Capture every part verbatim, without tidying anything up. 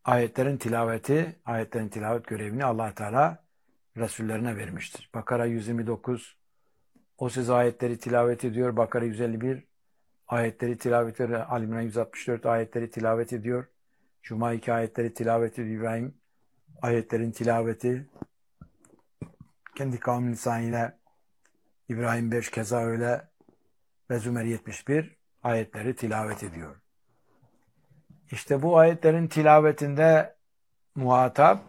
ayetlerin tilaveti, ayetlerin tilavet görevini Allah Teala Resullerine vermiştir. Bakara yüz yirmi dokuz, o siz ayetleri tilavet ediyor. Bakara yüz elli bir, ayetleri tilavet ediyor. Ali İmran yüz altmış dört, ayetleri tilavet ediyor. Cuma iki ayetleri tilavet ediyor. İbrahim ayetlerin tilaveti. Kendi kavmin lisanıyla İbrahim beş keza öyle ve Zümer yetmiş bir ayetleri tilavet ediyor. İşte bu ayetlerin tilavetinde muhatap,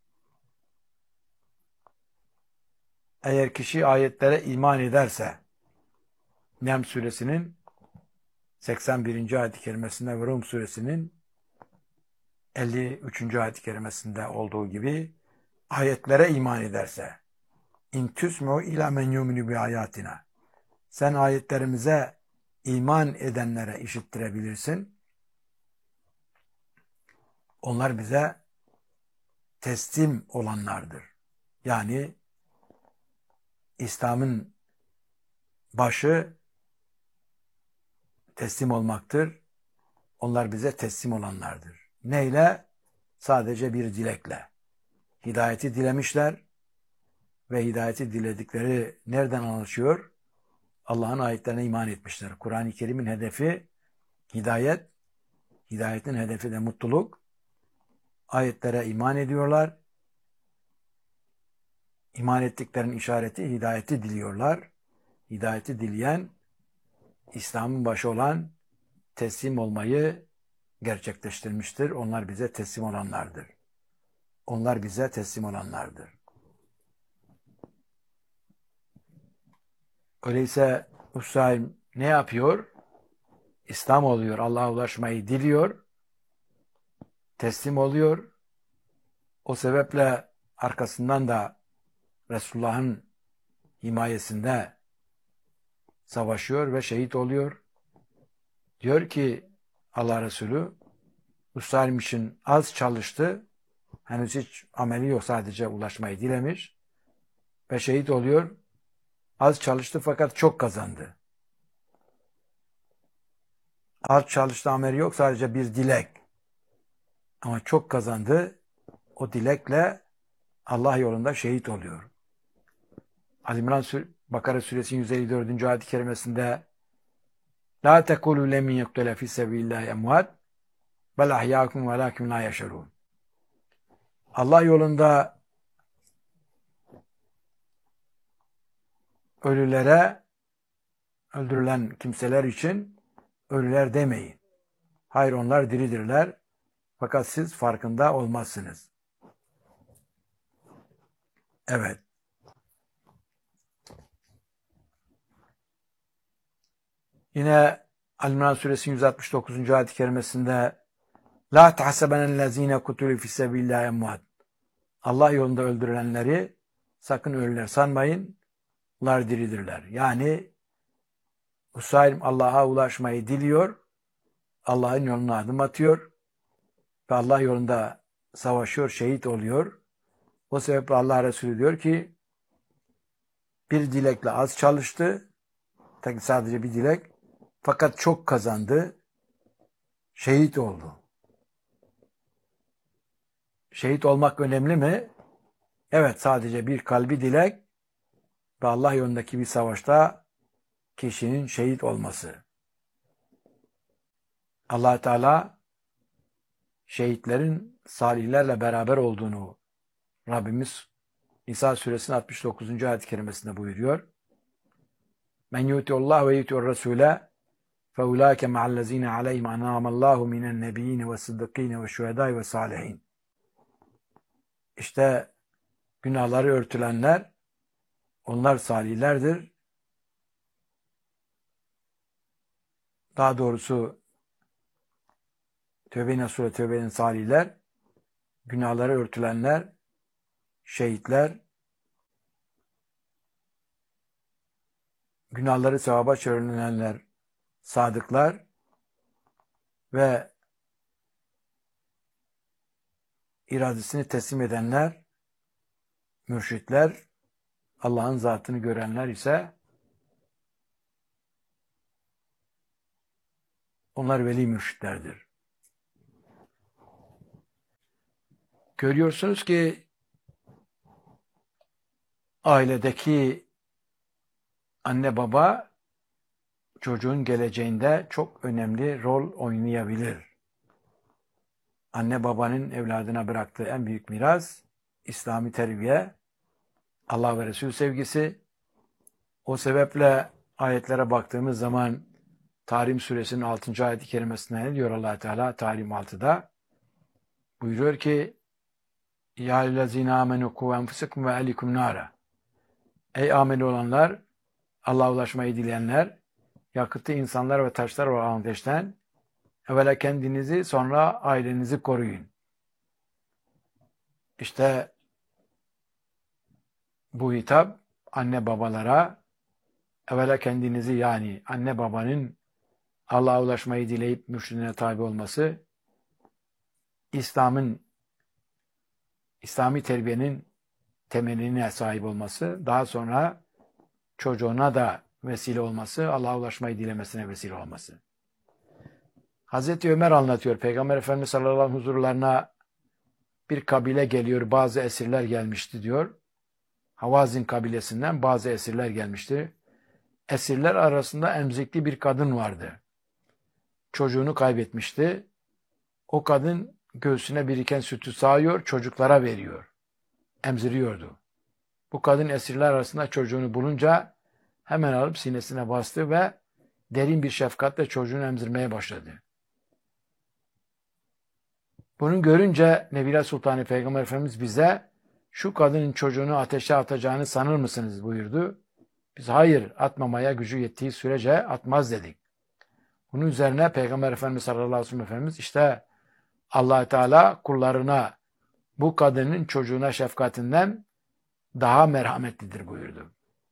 eğer kişi ayetlere iman ederse, Nem suresinin seksen birinci ayet-i kerimesinde ve Rum suresinin elli üçüncü ayet-i kerimesinde olduğu gibi ayetlere iman ederse, İn tüsmu ila men yuminu bi ayatina, sen ayetlerimize iman edenlere işittirebilirsin. Onlar bize teslim olanlardır. Yani İslam'ın başı teslim olmaktır. Onlar bize teslim olanlardır. Neyle? Sadece bir dilekle. Hidayeti dilemişler ve hidayeti diledikleri nereden anlaşıyor? Allah'ın ayetlerine iman etmişler. Kur'an-ı Kerim'in hedefi hidayet, hidayetin hedefi de mutluluk. Ayetlere iman ediyorlar. İman ettiklerinin işareti hidayeti diliyorlar. Hidayeti dileyen, İslam'ın başı olan teslim olmayı gerçekleştirmiştir. Onlar bize teslim olanlardır. Onlar bize teslim olanlardır. Öyleyse Hüsayin ne yapıyor? İslam oluyor, Allah'a ulaşmayı diliyor, teslim oluyor. O sebeple arkasından da Resulullah'ın himayesinde savaşıyor ve şehit oluyor. Diyor ki Allah Resulü, Hüsayin için az çalıştı, henüz hiç ameli yok, sadece ulaşmayı dilemiş ve şehit oluyor. Az çalıştı fakat çok kazandı. Az çalıştı, ameli yok, sadece bir dilek. Ama çok kazandı. O dilekle Allah yolunda şehit oluyor. Ali İmran Bakara suresinin yüz elli dördüncü ayet-i kerimesinde La tekulu lemin yuktele fi sebilillahi emvat bel ahyâkum velâkim la yaşarûn. Allah yolunda ölülere, öldürülen kimseler için ölüler demeyin. Hayır, onlar diridirler. Fakat siz farkında olmazsınız. Evet. Yine Al-İmran suresinin yüz altmış dokuzuncu ayet-i kerimesinde La tahsebenellezine kutulu fi sebilillahi emvat. Allah yolunda öldürülenleri sakın ölüler sanmayın. Onlar diridirler. Yani Hüsayin Allah'a ulaşmayı diliyor. Allah'ın yoluna adım atıyor. Ve Allah yolunda savaşıyor, şehit oluyor. O sebeple Allah Resulü diyor ki bir dilekle az çalıştı. Tabii sadece bir dilek. Fakat çok kazandı. Şehit oldu. Şehit olmak önemli mi? Evet, sadece bir kalbi dilek ve Allah yolundaki bir savaşta kişinin şehit olması. Allah Teala şehitlerin salihlerle beraber olduğunu Rabbimiz İsa suresinin altmış dokuzuncu ayet-i kerimesinde buyuruyor. Men yutiullah ve yutiur rasule fe ulaike ma'allezine aleyhim an'amallahu minen nebiyyine ve sıddıkine ve şuhedai ve salihin. İşte günahları örtülenler, onlar salihlerdir. Daha doğrusu Tevbe-i Sure Tevbe'nin salihler, günahları örtülenler, şehitler, günahları sevaba çevrilenler, sadıklar ve iradesini teslim edenler, mürşitler, Allah'ın zatını görenler ise onlar veli mürşitlerdir. Görüyorsunuz ki ailedeki anne baba çocuğun geleceğinde çok önemli rol oynayabilir. Anne babanın evladına bıraktığı en büyük miras İslami terbiye, Allah ve Resul sevgisi. O sebeple ayetlere baktığımız zaman Tahrim suresinin altıncı ayet-i kerimesinde ne diyor Allah Teala? Tahrim altıda buyuruyor ki Ya eyyühellezine amenu ku enfusakum ve ehlikum nara. Ey amel olanlar, Allah'a ulaşmayı dileyenler, yakıtı insanlar ve taşlar olan ateşten evvela kendinizi sonra ailenizi koruyun. İşte bu hitap anne babalara evvela kendinizi, yani anne babanın Allah'a ulaşmayı dileyip mürşidine tabi olması, İslam'ın, İslami terbiyenin temeline sahip olması, daha sonra çocuğuna da vesile olması, Allah'a ulaşmayı dilemesine vesile olması. Hazreti Ömer anlatıyor. Peygamber Efendimiz sallallahu aleyhi ve sellem huzurlarına bir kabile geliyor, bazı esirler gelmişti diyor. Havazin kabilesinden bazı esirler gelmişti. Esirler arasında emzikli bir kadın vardı. Çocuğunu kaybetmişti. O kadın göğsüne biriken sütü sağıyor, çocuklara veriyor. Emziriyordu. Bu kadın esirler arasında çocuğunu bulunca hemen alıp sinesine bastı ve derin bir şefkatle çocuğunu emzirmeye başladı. Bunu görünce Nebiler Sultanı Peygamber Efendimiz bize şu kadının çocuğunu ateşe atacağını sanır mısınız buyurdu. Biz hayır, atmamaya gücü yettiği sürece atmaz dedik. Bunun üzerine Peygamber Efendimiz sallallahu aleyhi ve sellem Efendimiz işte Allah Teala kullarına bu kadının çocuğuna şefkatinden daha merhametlidir buyurdu.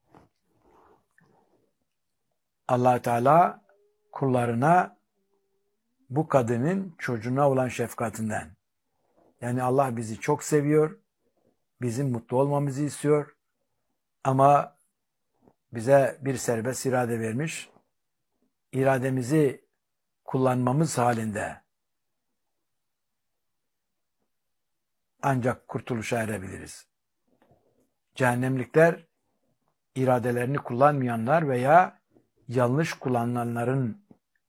Allah Teala kullarına bu kadının çocuğuna olan şefkatinden, yani Allah bizi çok seviyor, bizim mutlu olmamızı istiyor ama bize bir serbest irade vermiş, irademizi kullanmamız halinde ancak kurtuluşa erebiliriz. Cehennemlikler, iradelerini kullanmayanlar veya yanlış kullananların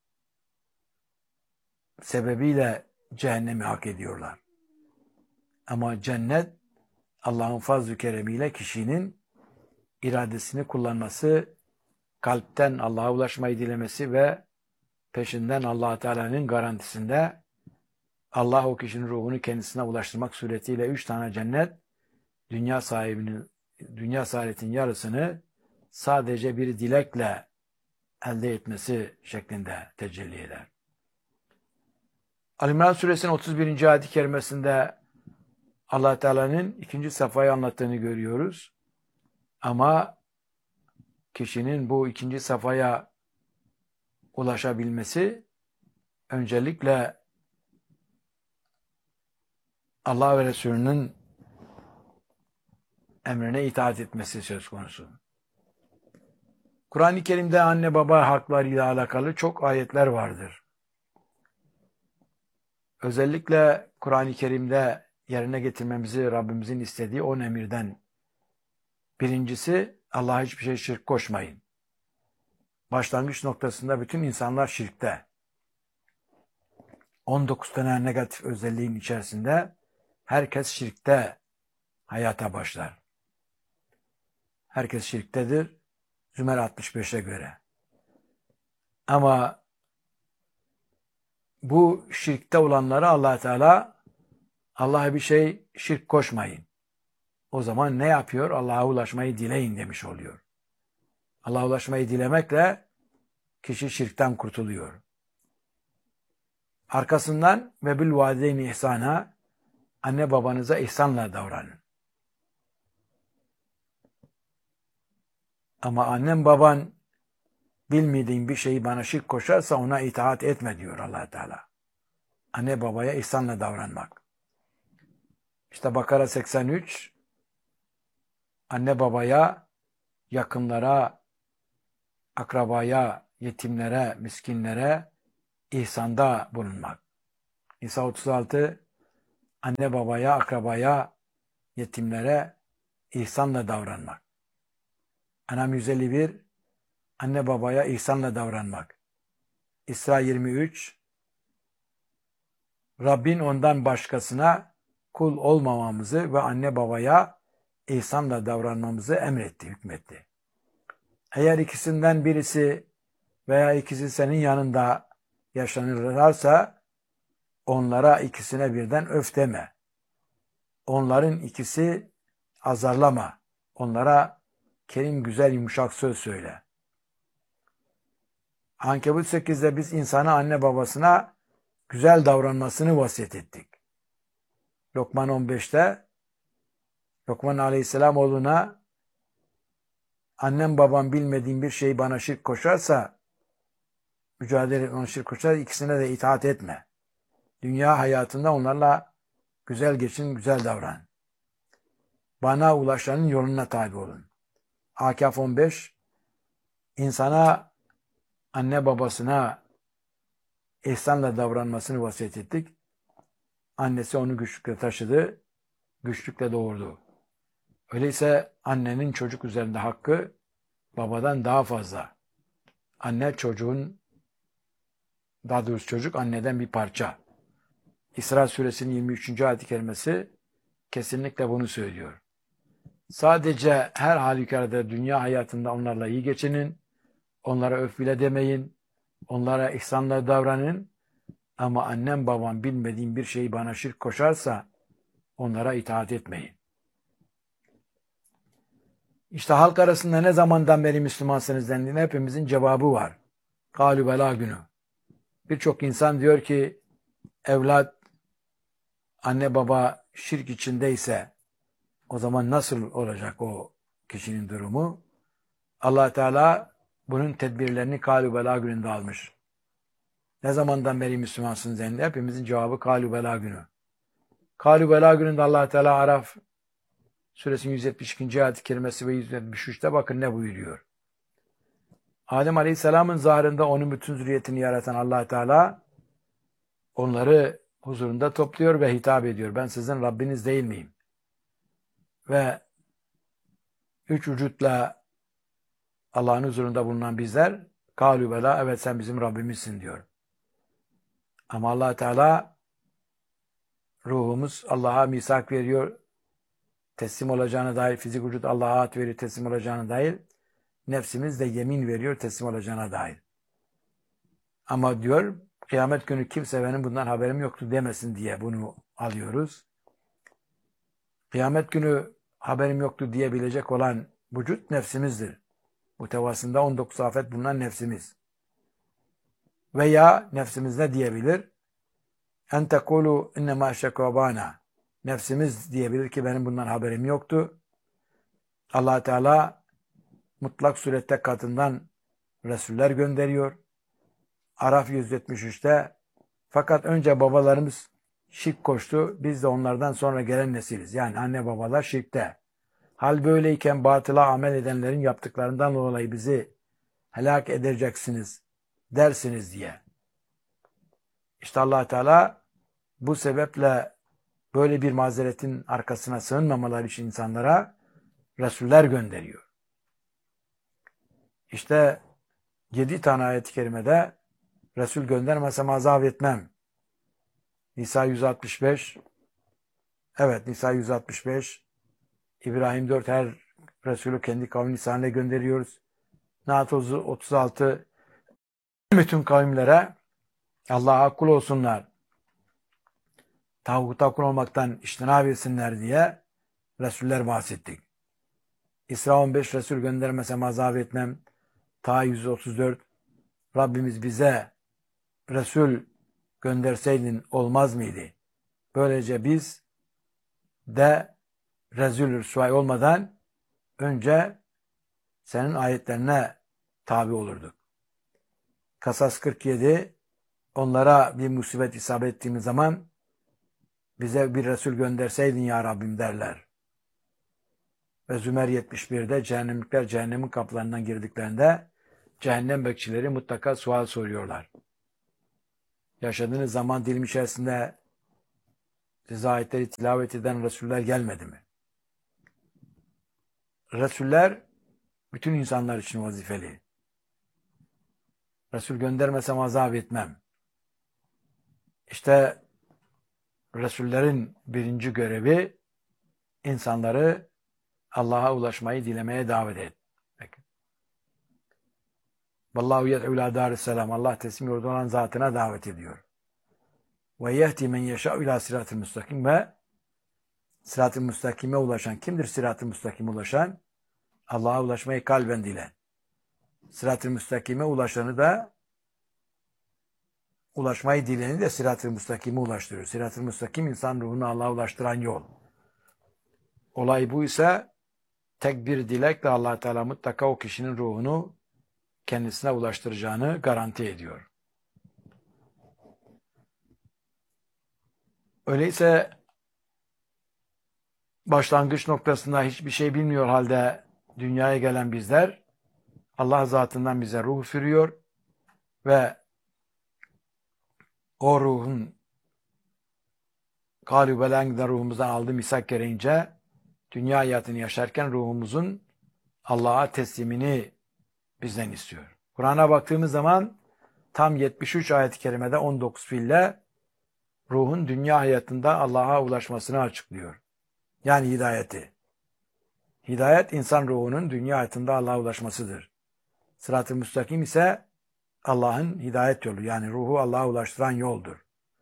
sebebiyle cehennemi hak ediyorlar. Ama cennet, Allah'ın fazl-ı keremiyle kişinin iradesini kullanması, kalpten Allah'a ulaşmayı dilemesi ve peşinden Allah Teala'nın garantisinde Allah o kişinin ruhunu kendisine ulaştırmak suretiyle üç tane cennet, dünya sahibinin, dünya saadetin yarısını sadece bir dilekle elde etmesi şeklinde tecelli eder. Ali İmran suresinin otuz birinci ayet-i kerimesinde Allah Teala'nın ikinci safhayı anlattığını görüyoruz. Ama kişinin bu ikinci safhaya ulaşabilmesi öncelikle Allah ve Resulünün emrine itaat etmesi söz konusu. Kur'an-ı Kerim'de anne baba haklarıyla alakalı çok ayetler vardır. Özellikle Kur'an-ı Kerim'de yerine getirmemizi Rabbimizin istediği on emirden birincisi, Allah'a hiçbir şey şirk koşmayın. Başlangıç noktasında bütün insanlar şirkte. on dokuz tane negatif özelliğin içerisinde herkes şirkte hayata başlar. Herkes şirktedir. Zümer altmış beşe göre. Ama bu şirkte olanlara Allah Teala Allah'a bir şey şirk koşmayın. O zaman ne yapıyor? Allah'a ulaşmayı dileyin demiş oluyor. Allah'a ulaşmayı dilemekle kişi şirkten kurtuluyor. Arkasından ve bil valideyni ihsana, anne babanıza ihsanla davranın. Ama annem baban bilmediğin bir şeyi bana şirk koşarsa ona itaat etme diyor Allah Teala. Anne babaya ihsanla davranmak. İşte Bakara seksen üç, anne babaya, yakınlara, akrabaya, yetimlere, miskinlere ihsanda bulunmak. Nisa otuz altı, anne babaya, akrabaya, yetimlere ihsanla davranmak. En'am yüz elli bir, anne babaya ihsanla davranmak. İsra yirmi üç, Rabbin ondan başkasına kul olmamamızı ve anne babaya ihsanla davranmamızı emretti, hükmetti. Eğer ikisinden birisi veya ikisi senin yanında yaşanırlarsa onlara ikisine birden öf deme. Onların ikisi azarlama. Onlara kerim, güzel, yumuşak söz söyle. Ankebut sekizde biz insana anne babasına güzel davranmasını vasiyet ettik. Lokman on beşte Lokman Aleyhisselam oğluna annem babam bilmediğim bir şey bana şirk koşarsa mücadele et, ona şirk koşar, ikisine de itaat etme. Dünya hayatında onlarla güzel geçin, güzel davran. Bana ulaşanın yoluna tabi olun. Akaf on beş, insana anne babasına ihsanla davranmasını vasiyet ettik. Annesi onu güçlükle taşıdı, güçlükle doğurdu. Öyleyse annenin çocuk üzerinde hakkı babadan daha fazla. Anne çocuğun, daha doğrusu çocuk anneden bir parça. İsra suresinin yirmi üçüncü ayet-i kerimesi kesinlikle bunu söylüyor. Sadece her halükarda dünya hayatında onlarla iyi geçinin, onlara öf bile demeyin, onlara ihsanla davranın, ama annem babam bilmediğim bir şeyi bana şirk koşarsa onlara itaat etmeyin. İşte halk arasında ne zamandan beri Müslümansınız dendiğinde hepimizin cevabı var. Galü bela günü. Birçok insan diyor ki evlat anne baba şirk içindeyse o zaman nasıl olacak o kişinin durumu? Allah Teala bunun tedbirlerini Galü bela gününde almış. Ne zamandan beri Müslümansınız dendiğinde hepimizin cevabı Galü bela günü. Galü bela gününde Allah Teala Araf Suresinin yüz yetmiş ikinci ayet-i kerimesi ve yüz yetmiş üçte bakın ne buyuruyor. Adem Aleyhisselam'ın zahrında onun bütün zürriyetini yaratan Allah Teala onları huzurunda topluyor ve hitap ediyor. Ben sizin Rabbiniz değil miyim? Ve üç vücutla Allah'ın huzurunda bulunan bizler kâlû belâ, evet sen bizim Rabbimizsin diyor. Ama Allah Teala ruhumuz Allah'a misak veriyor. Teslim olacağına dair, fizik vücut Allah'a at veriyor, teslim olacağına dair. Nefsimiz de yemin veriyor teslim olacağına dair. Ama diyor kıyamet günü kimse benim bundan haberim yoktu demesin diye bunu alıyoruz. Kıyamet günü haberim yoktu diyebilecek olan vücut nefsimizdir. Mutevasında on dokuz afet bulunan nefsimiz. Veya nefsimiz ne diyebilir? En tekulu innema şekvabana. Nefsimiz diyebilir ki benim bundan haberim yoktu. Allah Teala mutlak surette katından Resuller gönderiyor. Araf yüz yetmiş üçte fakat önce babalarımız şirk koştu. Biz de onlardan sonra gelen nesiliz. Yani anne babalar şirkte. Hal böyleyken batıla amel edenlerin yaptıklarından dolayı bizi helak edeceksiniz dersiniz diye. İşte Allah Teala bu sebeple böyle bir mazeretin arkasına sığınmamaları için insanlara Resuller gönderiyor. İşte yedi tane ayet-i kerimede Resul göndermesem azap etmem. Nisa yüz altmış beş, evet Nisa yüz altmış beş, İbrahim dört, her Resulü kendi kavmi lisanıyla gönderiyoruz. Naat otuz altı, bütün kavimlere Allah'a kul olsunlar, tağuta kul olmaktan iştinab etsinler diye Resuller bahsettik. İsra on beş, Resul göndermesem azap etmem. Ta yüz otuz dört, Rabbimiz bize Resul gönderseydin olmaz mıydı? Böylece biz de Rezül rüsvay olmadan önce senin ayetlerine tabi olurduk. Kasas kırk yedi, onlara bir musibet isabet ettiğimiz zaman bize bir Resul gönderseydin ya Rabbim derler. Ve Zümer yetmiş birde cehennemlikler cehennemin kapılarından girdiklerinde cehennem bekçileri mutlaka sual soruyorlar. Yaşadığınız zaman dilimi içerisinde size ayetleri tilavet eden Resuller gelmedi mi? Resuller bütün insanlar için vazifeli. Resul göndermesem azap etmem. İşte Resullerin birinci görevi insanları Allah'a ulaşmayı dilemeye davet etmek. Vallahu yed'u ila darisselam. Allah teslim yurdu olan zatına davet ediyor. Ve yehdi men yeşâ'u ila sırat-ı müstakim ve sırat-ı müstakime ulaşan kimdir? Sırat-ı müstakime ulaşan Allah'a ulaşmayı kalben dilen. Sırat-ı müstakime ulaşanı da ulaşmayı dileni de sırat-ı müstakime ulaştırıyor. Sırat-ı müstakim insan ruhunu Allah'a ulaştıran yol. Olay bu ise tek bir dilekle Allah Teala mutlaka o kişinin ruhunu kendisine ulaştıracağını garanti ediyor. Öyleyse başlangıç noktasında hiçbir şey bilmiyor halde dünyaya gelen bizler Allah zatından bize ruh üfürüyor ve o ruhun kâlû belângiden ruhumuzdan aldığı misak gereğince dünya hayatını yaşarken ruhumuzun Allah'a teslimini bizden istiyor. Kur'an'a baktığımız zaman tam yetmiş üç ayet-i kerimede on dokuz fiille ruhun dünya hayatında Allah'a ulaşmasını açıklıyor. Yani hidayeti. Hidayet insan ruhunun dünya hayatında Allah'a ulaşmasıdır. Sırat-ı müstakim ise Allah'ın hidayet yolu. Yani ruhu Allah'a ulaştıran yoldur.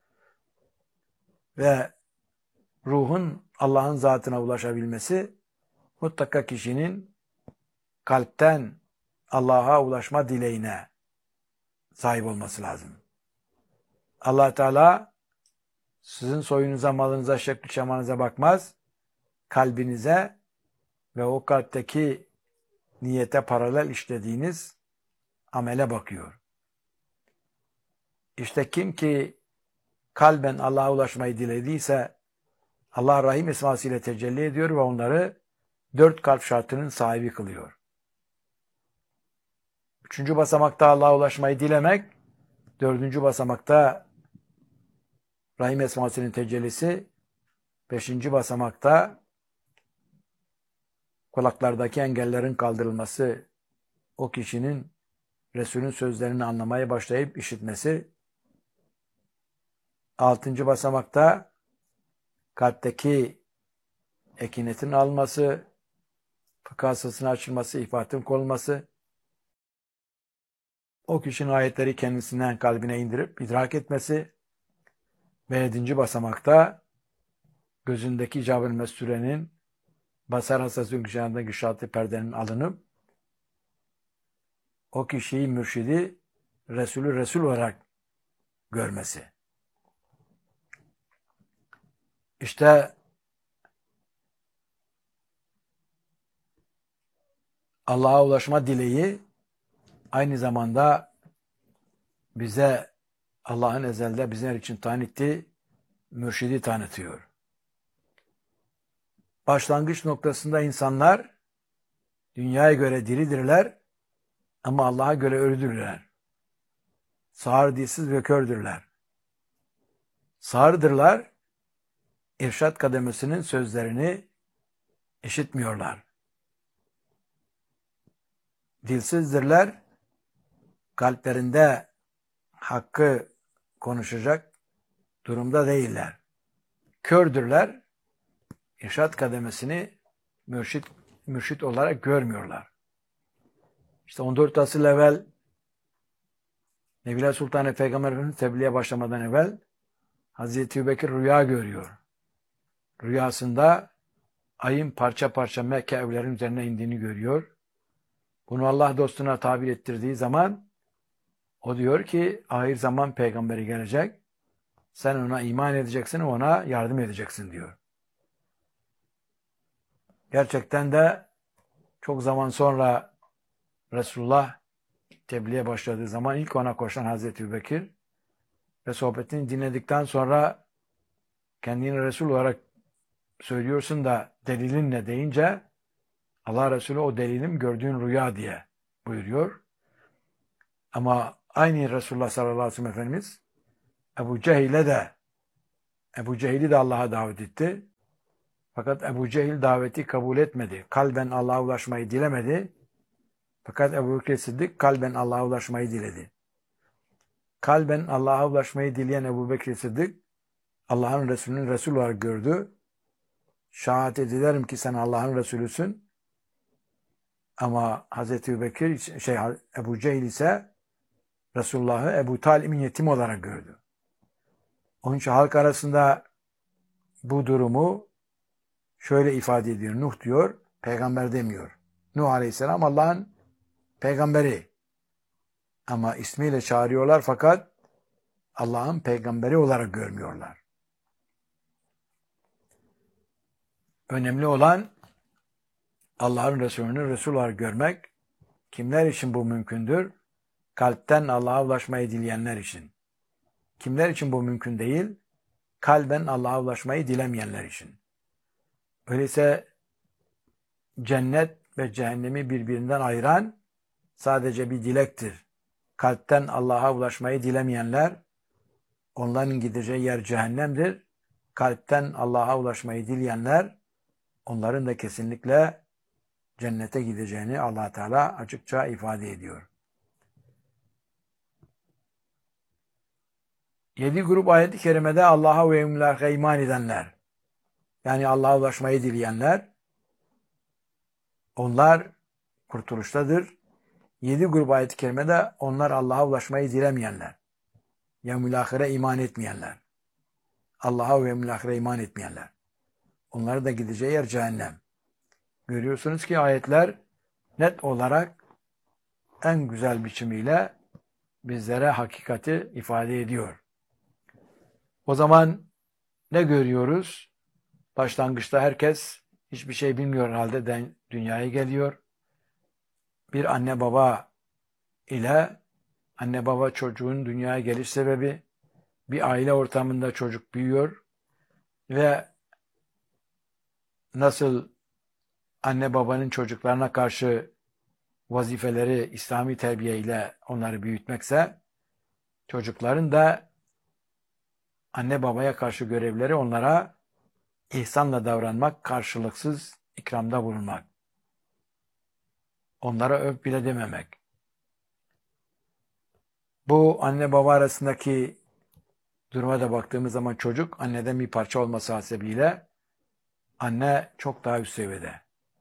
Ve ruhun Allah'ın zatına ulaşabilmesi mutlaka kişinin kalpten Allah'a ulaşma dileğine sahip olması lazım. Allah Teala sizin soyunuza, malınıza, şekli şemanıza bakmaz. Kalbinize ve o kalpteki niyete paralel işlediğiniz amele bakıyor. İşte kim ki kalben Allah'a ulaşmayı dilediyse Allah Rahim esmasıyla tecelli ediyor ve onları dört kalp şartının sahibi kılıyor. Üçüncü basamakta Allah'a ulaşmayı dilemek, dördüncü basamakta Rahim esmasının tecellisi, beşinci basamakta kulaklardaki engellerin kaldırılması, o kişinin Resul'ün sözlerini anlamaya başlayıp işitmesi, altıncı basamakta kalpteki ekinetin alması, fıkahsızına açılması, ifatın konulması, o kişinin ayetleri kendisinden kalbine indirip idrak etmesi ve yedinci basamakta gözündeki Cabir Mesture'nin basar hassası yükselende güşatı perdenin alınıp o kişiyi mürşidi Resulü Resul olarak görmesi. İşte Allah'a ulaşma dileği aynı zamanda bize Allah'ın ezelde bizler için tayin ettiği mürşidi tanıtıyor. Başlangıç noktasında insanlar dünyaya göre diridirler ama Allah'a göre ölüdürler. Sağır, dilsiz ve kördürler. Sağırdırlar, irşad kademesinin sözlerini işitmiyorlar. Dilsizdirler, kalplerinde hakkı konuşacak durumda değiller. Kördürler, irşad kademesini mürşit, mürşit olarak görmüyorlar. İşte on dört asır evvel Nebiler Sultanı Peygamber Efendimiz tebliğe başlamadan evvel Hazreti Ebubekir rüya görüyor. Rüyasında ayın parça parça Mekke evlerin üzerine indiğini görüyor. Bunu Allah dostuna tabir ettirdiği zaman o diyor ki ahir zaman peygamberi gelecek. Sen ona iman edeceksin, ona yardım edeceksin diyor. Gerçekten de çok zaman sonra Resulullah tebliğe başladığı zaman ilk ona koşan Hazreti Ebubekir ve sohbetini dinledikten sonra kendini Resul olarak söylüyorsun da delilin ne deyince Allah Resulü o delilim gördüğün rüya diye buyuruyor. Ama aynı Resulullah sallallahu aleyhi ve sellem Efendimiz Ebu Cehil'e de Ebu Cehil'i de Allah'a davet etti. Fakat Ebu Cehil daveti kabul etmedi. Kalben Allah'a ulaşmayı dilemedi. Fakat Ebu Bekir Sıddık kalben Allah'a ulaşmayı diledi. Kalben Allah'a ulaşmayı dileyen Ebu Bekir Sıddık Allah'ın Resulü'nün Resul olarak gördü. Şehadet ederim ki sen Allah'ın Resulüsün. Ama Hazreti Ebu Bekir, şey, Ebu Cehil ise Resulullah'ı Ebu Talib'in yetimi olarak gördü. Onun için halk arasında bu durumu şöyle ifade ediyor. Nuh diyor, peygamber demiyor. Nuh Aleyhisselam Allah'ın peygamberi. Ama ismiyle çağırıyorlar fakat Allah'ın peygamberi olarak görmüyorlar. Önemli olan Allah'ın Resulü'nü Resul olarak görmek. Kimler için bu mümkündür? Kalpten Allah'a ulaşmayı dileyenler için. Kimler için bu mümkün değil? Kalben Allah'a ulaşmayı dilemeyenler için. Öyleyse cennet ve cehennemi birbirinden ayıran sadece bir dilektir. Kalpten Allah'a ulaşmayı dilemeyenler, onların gideceği yer cehennemdir. Kalpten Allah'a ulaşmayı dileyenler, onların da kesinlikle cennete gideceğini Allah Teala açıkça ifade ediyor. Yedi grup ayet-i kerimede Allah'a ve yevmil iman edenler, yani Allah'a ulaşmayı dileyenler, onlar kurtuluştadır. Yedi grup ayet-i kerimede onlar Allah'a ulaşmayı dilemeyenler, yevmil ahire iman etmeyenler, Allah'a ve yevmil ahire iman etmeyenler. Onların da gideceği yer cehennem. Görüyorsunuz ki ayetler net olarak en güzel biçimiyle bizlere hakikati ifade ediyor. O zaman ne görüyoruz? Başlangıçta herkes hiçbir şey bilmiyor halde dünyaya geliyor. Bir anne baba ile anne baba çocuğun dünyaya geliş sebebi, bir aile ortamında çocuk büyüyor ve nasıl anne babanın çocuklarına karşı vazifeleri İslami terbiye ile onları büyütmekse, çocukların da anne babaya karşı görevleri onlara ihsanla davranmak, karşılıksız ikramda bulunmak. Onlara öp bile dememek. Bu anne baba arasındaki duruma da baktığımız zaman çocuk anneden bir parça olması hasebiyle anne çok daha üst seviyede.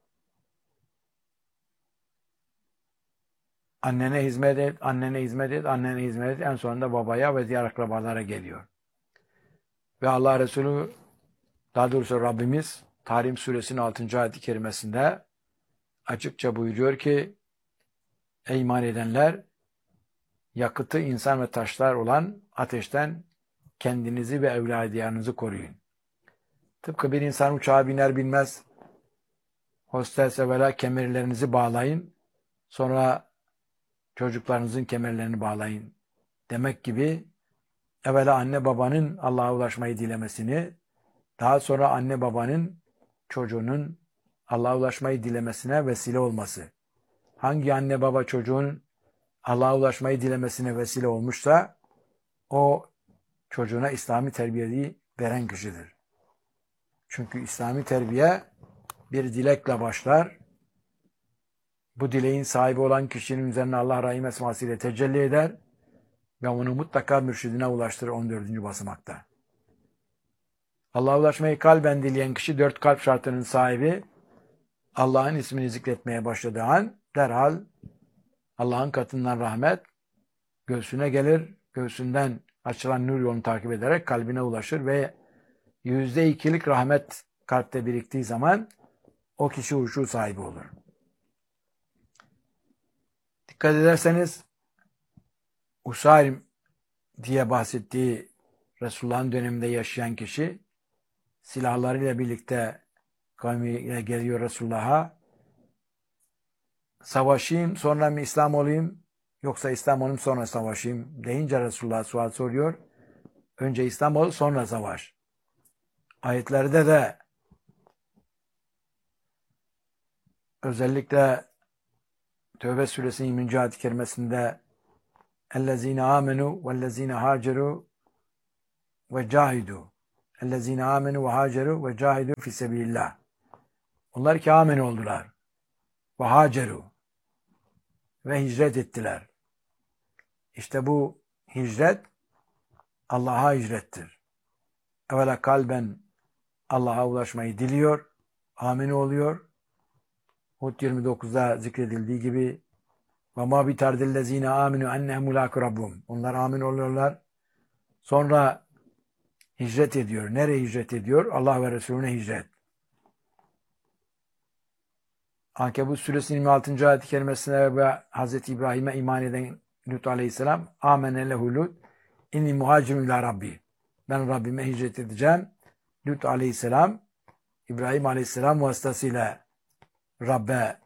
Annene hizmet et, annene hizmet et, annene hizmet et. En sonunda babaya ve diğer akrabalara geliyor. Ve Allah Resulü, daha doğrusu Rabbimiz Tahrim Suresinin altıncı ayet-i kerimesinde açıkça buyuruyor ki, ey iman edenler, yakıtı insan ve taşlar olan ateşten kendinizi ve evladiyarınızı koruyun. Tıpkı bir insan uçağa biner binmez, hostes evvela kemerlerinizi bağlayın, sonra çocuklarınızın kemerlerini bağlayın demek gibi, evvela anne babanın Allah'a ulaşmayı dilemesini, daha sonra anne babanın çocuğunun Allah'a ulaşmayı dilemesine vesile olması. Hangi anne baba çocuğun Allah'a ulaşmayı dilemesine vesile olmuşsa, o çocuğuna İslami terbiyeyi veren kişidir. Çünkü İslami terbiye bir dilekle başlar. Bu dileğin sahibi olan kişinin üzerine Allah Rahim esmasıyla tecelli eder ve onu mutlaka mürşidine ulaştırır on dördüncü basamakta. Allah'a ulaşmayı kalben dileyen kişi dört kalp şartının sahibi, Allah'ın ismini zikretmeye başladığı an derhal Allah'ın katından rahmet göğsüne gelir, göğsünden açılan nur yolunu takip ederek kalbine ulaşır ve yüzde ikilik rahmet kalpte biriktiği zaman o kişi huşu sahibi olur. Dikkat ederseniz Usayrim diye bahsettiği Resulullah'ın döneminde yaşayan kişi silahlarıyla birlikte kavmiyle geliyor Resulullah'a. Savaşayım sonra mı İslam olayım yoksa İslam olayım sonra savaşayım deyince Resulullah sual soruyor. Önce İslam ol sonra savaş. Ayetlerde de özellikle Tevbe suresinin yirminci ayet-i kerimesinde اَلَّذ۪ينَ آمَنُوا وَالَّذ۪ينَ هَاجَرُوا وَجَاهِدُوا ellezine amenu ve haceru ve cahidu fi sebilillah. Onlar ki amen oldular. Ve haceru. Ve hicret ettiler. İşte bu hicret Allah'a hicrettir. Evvela kalben Allah'a ulaşmayı diliyor. Amin oluyor. Hud yirmi dokuzda zikredildiği gibi ve ma bitardillezine aminu ennehum mulaku rabbum. Onlar amin oluyorlar. Sonra hicret ediyor. Nereye hicret ediyor? Allah ve Resulüne hicret. Ankebut suresinin yirmi altıncı ayet-i kerimesine ve Hazreti İbrahim'e iman eden Lut aleyhisselam amene lehu Lut inni muhacirun ila Rabbi. Ben Rabbime hicret edeceğim. Lut aleyhisselam İbrahim aleyhisselam vasıtasıyla Rabbe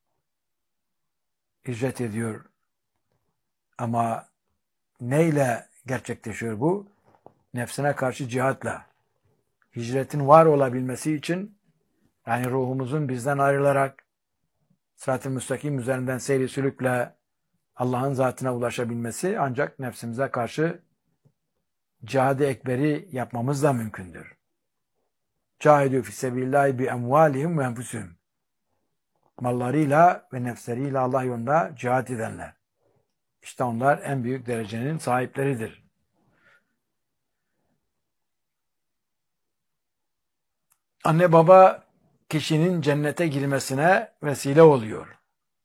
hicret ediyor. Ama neyle gerçekleşiyor bu? Nefsine karşı cihatla. Hicretin var olabilmesi için yani ruhumuzun bizden ayrılarak sırat-ı müstakim üzerinden seyri sülükle Allah'ın zatına ulaşabilmesi ancak nefsimize karşı cihad-ı ekberi yapmamızla mümkündür. Cahidü fissebillahi bi emvalihim ve enfusihim. Mallarıyla ve nefsleriyle Allah yolunda cihad edenler. İşte onlar en büyük derecenin sahipleridir. Anne baba kişinin cennete girmesine vesile oluyor.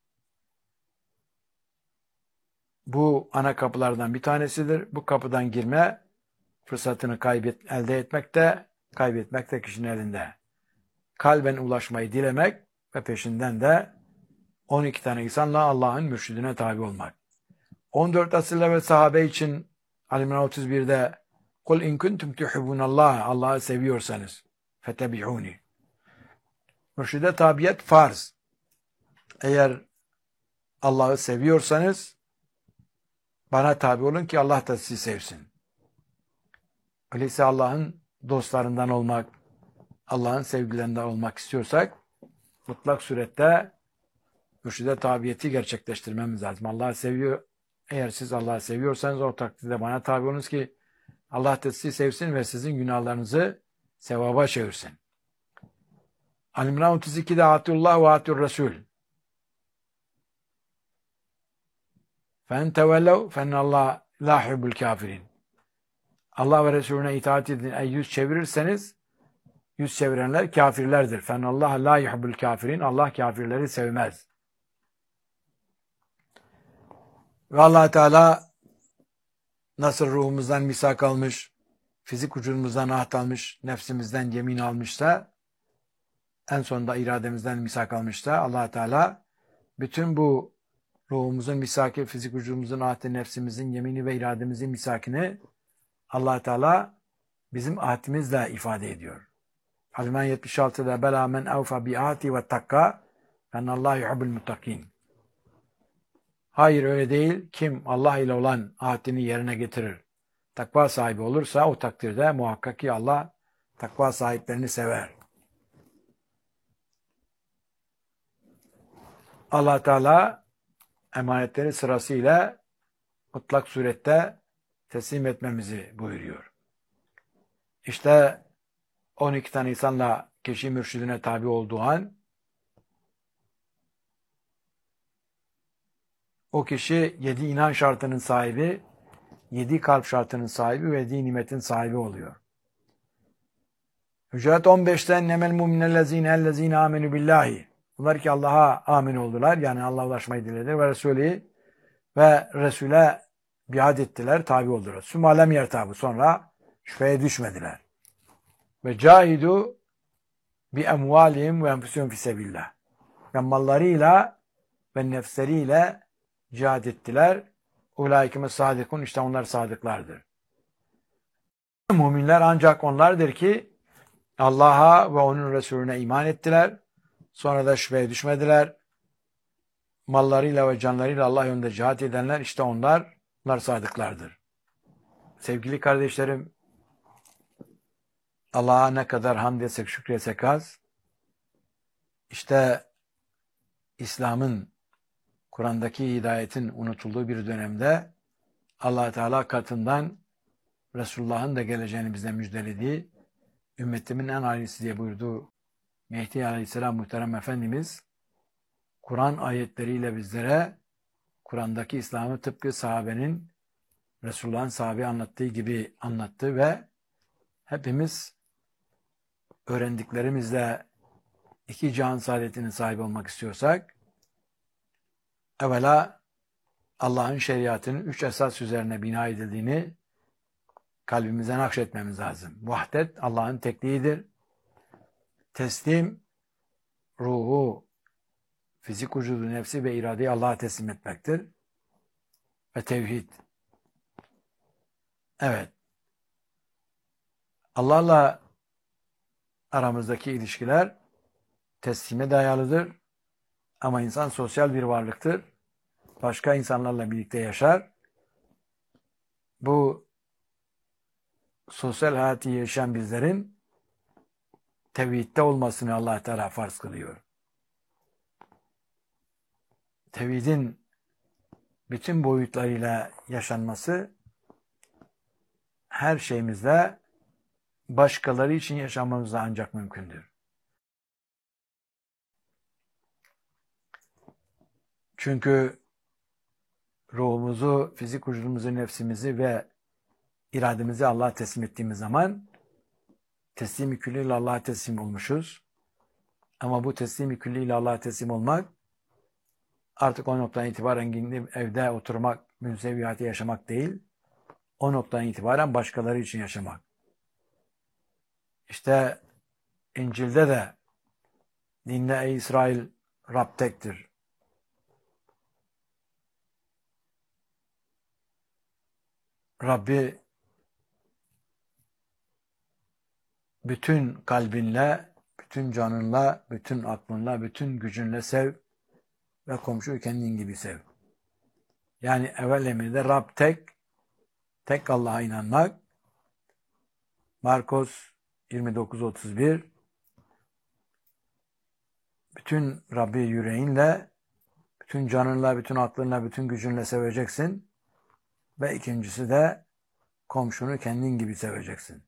Bu ana kapılardan bir tanesidir. Bu kapıdan girme fırsatını kaybet, elde etmek de kaybetmek de kişinin elinde. Kalben ulaşmayı dilemek ve peşinden de on iki tane insanla Allah'ın mürşidine tabi olmak. on dört asırla ve sahabe için Al-İmran otuz birde "Kul in kuntum tuhibbunallah" Allah'ı seviyorsanız fetebi'uni. Mürşide tabiyet farz. Eğer Allah'ı seviyorsanız bana tabi olun ki Allah da sizi sevsin. Öyleyse Allah'ın dostlarından olmak, Allah'ın sevgilerinden olmak istiyorsak mutlak surette mürşide tabiyeti gerçekleştirmemiz lazım. Allah'ı seviyor. Eğer siz Allah'ı seviyorsanız o takdirde bana tabi olunuz ki Allah da sizi sevsin ve sizin günahlarınızı sevaba çevirsin. Al-İmran otuz ikide Atullah ve Atur Resul. فَاَنْ تَوَلَّوْ فَاَنَّ اللّٰهَ لَا حُبُّ الْكَافِرِينَ. Allah ve Resulüne itaat edin. Eğer yüz çevirirseniz yüz çevirenler kafirlerdir. فَاَنَّ اللّٰهَ لَا يُحِبُّ الْكَافِرِينَ. Allah kafirleri sevmez. Ve Allah Teala nasıl ruhumuzdan misak almış, fizik vücudumuzdan ahd almış, nefsimizden yemin almışsa, en sonunda irademizden misak almışsa Allah Teala bütün bu ruhumuzun misaki, fizik vücudumuzun ahdi, nefsimizin yemini ve irademizin misakini Allah Teala bizim ahdimizle ifade ediyor. Al-İmran yetmiş altıda "Bela men evfa bi ahdi ve takka fennallahu yuhibbul muttakin." Hayır öyle değil. Kim Allah ile olan ahdini yerine getirir, takva sahibi olursa o takdirde muhakkak ki Allah takva sahiplerini sever. Allah Teala emanetleri sırasıyla mutlak surette teslim etmemizi buyuruyor. İşte on iki tane insanla kişi mürşidine tabi olduğu an o kişi yedi inan şartının sahibi, yedi kalp şartının sahibi ve yedi nimetin sahibi oluyor. Hücurat on beşte "Nemel mu'minellezine ellezine amenu billahi." Bunlar ki Allah'a amin oldular. Yani Allah'a ulaşmayı dilediler ve Resulü ve Resul'e biat ettiler, tabi oldular. Sümalem yertabı. Sonra şüpheye düşmediler. Ve cahidu bi emvalihim ve enfusihim fisebillah. Ve mallarıyla ve nefsleriyle cihad ettiler. Ulaikime sadikun. İşte onlar sadıklardır. Müminler ancak onlardır ki Allah'a ve onun Resulüne iman ettiler. Sonra da şüpheye düşmediler. Mallarıyla ve canlarıyla Allah yolunda cihat edenler işte onlar, onlar sadıklardır. Sevgili kardeşlerim, Allah'a ne kadar hamd etsek, şükretsek az. İşte İslam'ın, Kur'an'daki hidayetin unutulduğu bir dönemde Allah Teala katından Resulullah'ın da geleceğini bize müjdelediği ümmetimin en ailesi diye buyurduğu Mehdi Aleyhisselam muhterem Efendimiz, Kur'an ayetleriyle bizlere Kur'an'daki İslam'ı tıpkı sahabenin, Resulullah'ın sahabe anlattığı gibi anlattı ve hepimiz öğrendiklerimizle iki cihan saadetinin sahibi olmak istiyorsak, evvela Allah'ın şeriatının üç esas üzerine bina edildiğini kalbimize nakşetmemiz lazım. Vahdet Allah'ın tekliğidir. Teslim, ruhu, fizik vücudu, nefsi ve iradeyi Allah'a teslim etmektir. Ve tevhid. Evet. Allah'la aramızdaki ilişkiler teslime dayalıdır. Ama insan sosyal bir varlıktır. Başka insanlarla birlikte yaşar. Bu sosyal hayatı yaşayan bizlerin tevhidde olmasını Allah Teala farz kılıyor. Tevhidin bütün boyutlarıyla yaşanması her şeyimizle başkaları için yaşamamızla ancak mümkündür. Çünkü ruhumuzu, fizik vücudumuzu, nefsimizi ve irademizi Allah'a teslim ettiğimiz zaman teslim-i külliyle Allah'a teslim olmuşuz. Ama bu teslim-i külliyle Allah'a teslim olmak artık o noktadan itibaren gidip evde oturmak, münzevi hayatı yaşamak değil, o noktadan itibaren başkaları için yaşamak. İşte İncil'de de dinle ey İsrail, Rab tektir. Rabbi bütün kalbinle, bütün canınla, bütün aklınla, bütün gücünle sev ve komşuyu kendin gibi sev. Yani evvel emirde Rab tek, tek Allah'a inanmak. Markos yirmi dokuz otuz bir bütün Rabbi yüreğinle, bütün canınla, bütün aklınla, bütün gücünle seveceksin. Ve ikincisi de komşunu kendin gibi seveceksin.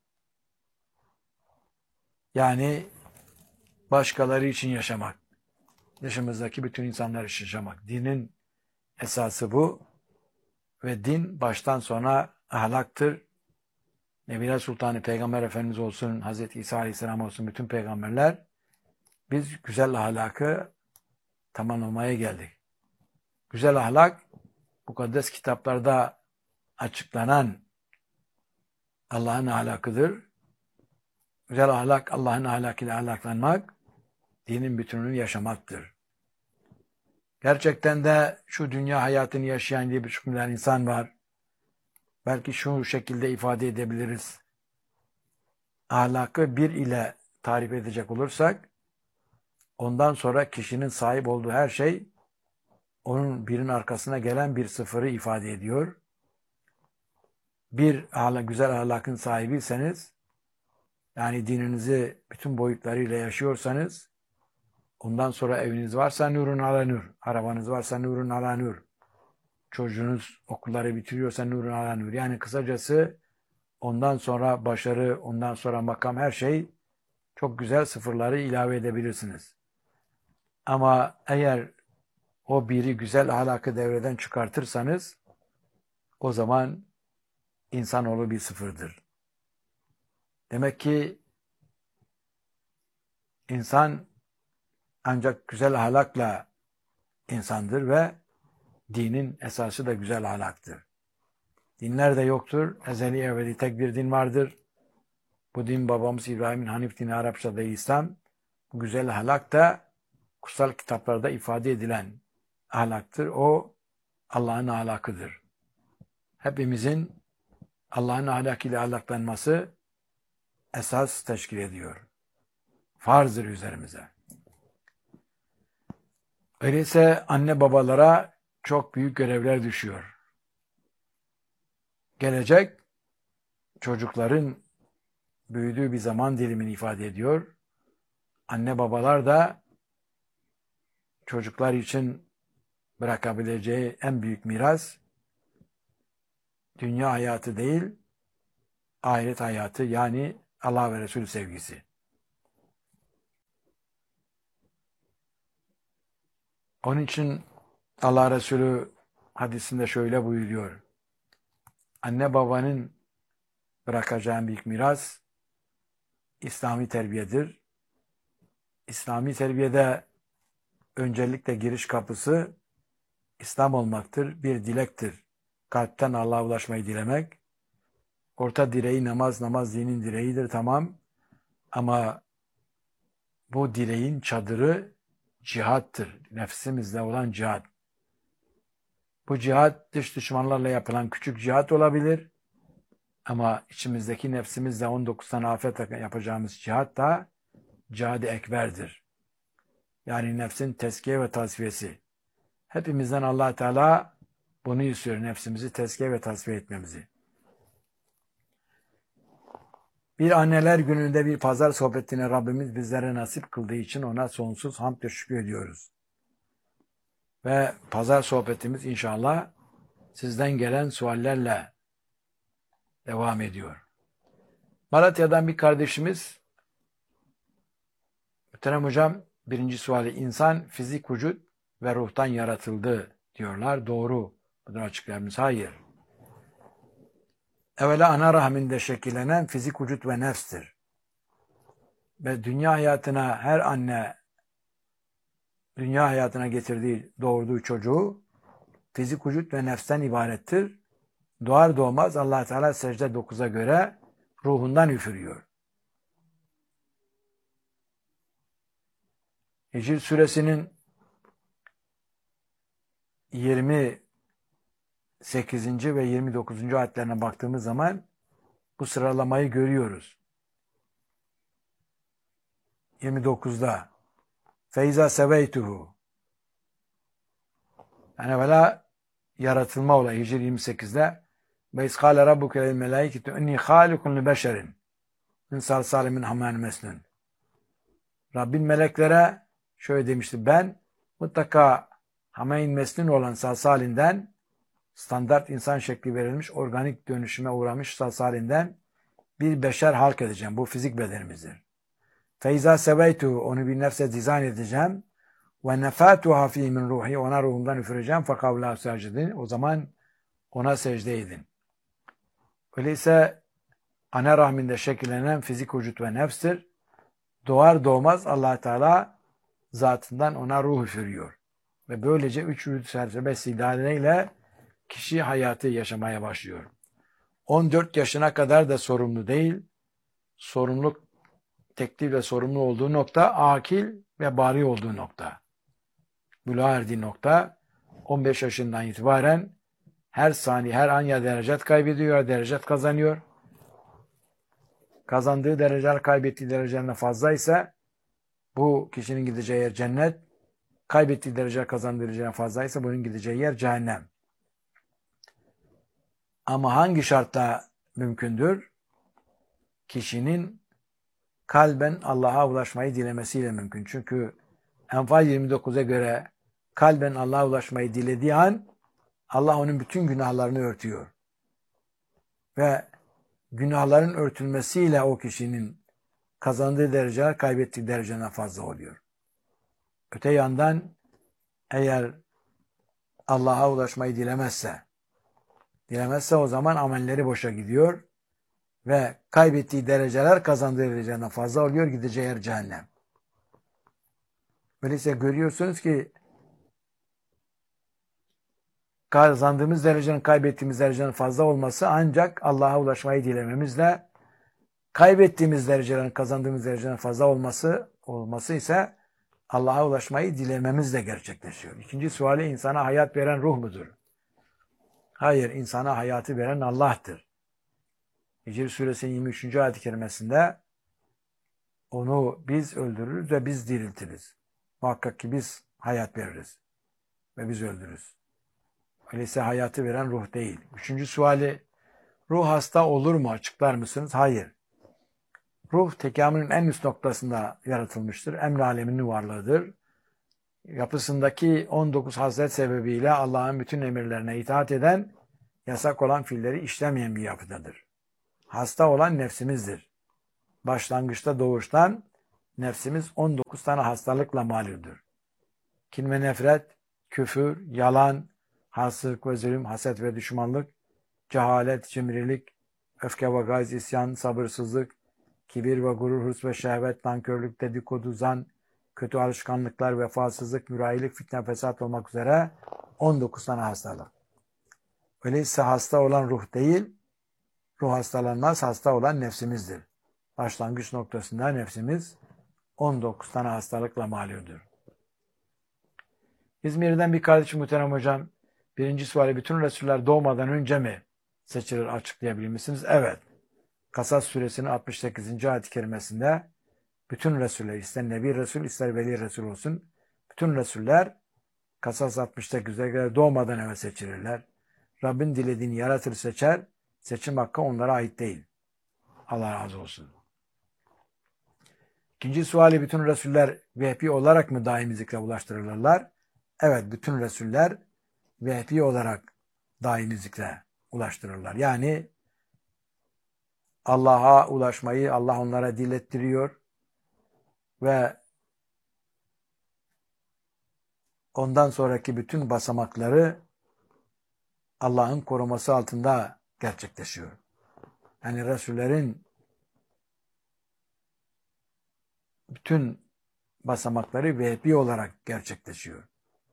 Yani başkaları için yaşamak. Dışımızdaki bütün insanlar için yaşamak. Dinin esası bu. Ve din baştan sona ahlaktır. Nebiler Sultanı Peygamber Efendimiz olsun, Hazreti İsa Aleyhisselam olsun, bütün peygamberler biz güzel ahlakı tamamlamaya geldik. Güzel ahlak, mukaddes kitaplarda açıklanan Allah'ın ahlakıdır. Güzel ahlak, Allah'ın ahlakıyla ahlaklanmak, dinin bütününü yaşamaktır. Gerçekten de şu dünya hayatını yaşayan diye bir milyar insan var. Belki şu şekilde ifade edebiliriz. Ahlakı bir ile tarif edecek olursak, ondan sonra kişinin sahip olduğu her şey, onun birin arkasına gelen bir sıfırı ifade ediyor. Bir ahlak, güzel ahlakın sahibiyseniz, yani dininizi bütün boyutlarıyla yaşıyorsanız, ondan sonra eviniz varsa nurun ala nur, arabanız varsa nurun ala nur, çocuğunuz okulları bitiriyorsa nurun ala nur. Yani kısacası ondan sonra başarı, ondan sonra makam, her şey çok güzel sıfırları ilave edebilirsiniz. Ama eğer o biri güzel ahlakı devreden çıkartırsanız, o zaman insanoğlu bir sıfırdır. Demek ki insan ancak güzel ahlakla insandır ve dinin esası da güzel ahlaktır. Dinler de yoktur. Ezeli evveli tek bir din vardır. Bu din babamız İbrahim'in Hanif dini, Arapçada İslam. Bu güzel ahlak da kutsal kitaplarda ifade edilen ahlaktır. O Allah'ın ahlakıdır. Hepimizin Allah'ın ahlakıyla ahlaklanması esas teşkil ediyor. Farzdır üzerimize. Öyleyse anne babalara çok büyük görevler düşüyor. Gelecek çocukların büyüdüğü bir zaman dilimini ifade ediyor. Anne babalar da çocuklar için bırakabileceği en büyük miras dünya hayatı değil, ahiret hayatı, yani Allah ve Resulü sevgisi. Onun için Allah Resulü hadisinde şöyle buyuruyor. Anne babanın bırakacağı büyük miras İslami terbiyedir. İslami terbiyede öncelikle giriş kapısı İslam olmaktır. Bir dilektir. Kalpten Allah'a ulaşmayı dilemek. Orta direği namaz, namaz dinin direğidir, tamam. Ama bu direğin çadırı cihattır. Nefsimizle olan cihat. Bu cihat dış düşmanlarla yapılan küçük cihat olabilir. Ama içimizdeki nefsimizle on dokuz tane afet yapacağımız cihat da cihad-ı ekberdir. Yani nefsin tezkiye ve tasfiyesi. Hepimizden Allah Teala bunu istiyor. Nefsimizi tezkiye ve tasfiye etmemizi. Bir anneler gününde bir pazar sohbetine Rabbimiz bizlere nasip kıldığı için ona sonsuz hamd ve şükür ediyoruz. Ve pazar sohbetimiz inşallah sizden gelen suallerle devam ediyor. Malatya'dan bir kardeşimiz, Muhterem hocam, birinci suali, insan fizik vücut ve ruhtan yaratıldı diyorlar. Doğru. Bunu açıklayabiliriz. Hayır. Evvela ana rahminde şekillenen fizik vücut ve nefstir. Ve dünya hayatına her anne dünya hayatına getirdiği, doğurduğu çocuğu fizik vücut ve nefsten ibarettir. Doğar doğmaz Allah Teala secde dokuza göre ruhundan üfürüyor. Hicr suresinin yirmi sekizinci ve yirmi dokuzuncu ayetlerine baktığımız zaman bu sıralamayı görüyoruz. yirmi dokuzda Feyza seveytuhu, yani evvela yaratılma olayı. Hicr yirmi sekizde ve izkâle rabbuke lil melâiketu inni hâlikun li beşerin min salsâlin min hamâin mesnun. Rabbin meleklere şöyle demişti: ben mutlaka hamein mesnun olan salsalinden, standart insan şekli verilmiş, organik dönüşüme uğramış salsalinden bir beşer halk edeceğim. Bu fizik bedenimizdir. Feyza seveytu, onu bir nefse dizayn edeceğim. Ve nefatuha fi min ruhi, ona ruhumdan üfüreceğim. Fakavla secdin, o zaman ona secde edin. Öyleyse ana rahminde şekillenen fizik vücut ve nefstir. Doğar doğmaz Allah Teala zatından ona ruh üfürüyor. Ve böylece üç vücut çerçevesi idareyle kişi hayatı yaşamaya başlıyor. on dört yaşına kadar da sorumlu değil. Sorumluluk, teklif ve sorumlu olduğu nokta, akil ve bari olduğu nokta. Buluğa erdiği nokta, on beş yaşından itibaren her saniye, her an ya derecet kaybediyor ya derecet kazanıyor. Kazandığı dereceler kaybettiği derecelerine fazla ise bu kişinin gideceği yer cennet. Kaybettiği dereceler kazandığı derecelerine fazla ise bunun gideceği yer cehennem. Ama hangi şartla mümkündür? Kişinin kalben Allah'a ulaşmayı dilemesiyle mümkün. Çünkü Enfal yirmi dokuza göre kalben Allah'a ulaşmayı dilediği an Allah onun bütün günahlarını örtüyor. Ve günahların örtülmesiyle o kişinin kazandığı dereceler kaybettiği dereceden fazla oluyor. Öte yandan eğer Allah'a ulaşmayı dilemezse, dilemezse o zaman amelleri boşa gidiyor ve kaybettiği dereceler kazandığı dereceden fazla oluyor, gideceği yer cehennem. Öyleyse görüyorsunuz ki kazandığımız derecenin kaybettiğimiz derecenin fazla olması ancak Allah'a ulaşmayı dilememizle, kaybettiğimiz derecelerin kazandığımız derecenin fazla olması olması ise Allah'a ulaşmayı dilememizle gerçekleşiyor. İkinci suali, insana hayat veren ruh mudur? Hayır, insana hayatı veren Allah'tır. Hicr suresinin yirmi üçüncü ayet-i kerimesinde onu biz öldürürüz ve biz diriltiriz. Muhakkak ki biz hayat veririz ve biz öldürürüz. Öyleyse hayatı veren ruh değil. Üçüncü suali, ruh hasta olur mu? Açıklar mısınız? Hayır. Ruh tekamülün en üst noktasında yaratılmıştır. Emr aleminin varlığıdır. Yapısındaki on dokuz haslet sebebiyle Allah'ın bütün emirlerine itaat eden, yasak olan fiilleri işlemeyen bir yapıdadır. Hasta olan nefsimizdir. başlangıçta doğuştan nefsimiz on dokuz tane hastalıkla malüldür. Kin ve nefret, küfür, yalan, haksızlık ve zulüm, haset ve düşmanlık, cehalet, cimrilik, öfke ve gayz, isyan, sabırsızlık, kibir ve gurur, hırs ve şehvet, nankörlük, dedikodu, zan, kötü alışkanlıklar, vefasızlık, mürahilik, fitne, fesat olmak üzere on dokuz tane hastalık. Öyleyse hasta olan ruh değil, ruh hastalanmaz, hasta olan nefsimizdir. Başlangıç noktasında nefsimiz on dokuz tane hastalıkla malüldür. İzmir'den bir kardeşim muhterem hocam, birinci suali bütün Resuller doğmadan önce mi seçilir, açıklayabilir misiniz? Evet. Kasas suresinin altmış sekizinci ayet-i kerimesinde bütün Resuller, ister Nebi Resul ister Veli Resul olsun, bütün Resuller Kasas altmış sekizde göre doğmadan eve seçilirler. Rabbin dilediğini yaratır seçer, seçim hakkı onlara ait değil. Allah razı olsun. İkinci suali bütün Resuller vehbi olarak mı daimi zikre ulaştırılırlar? Evet, bütün Resuller vehbi olarak daimi zikre ulaştırırlar. Yani Allah'a ulaşmayı Allah onlara dilettiriyor ve ondan sonraki bütün basamakları Allah'ın koruması altında gerçekleşiyor. Yani Resullerin bütün basamakları vehbi olarak gerçekleşiyor.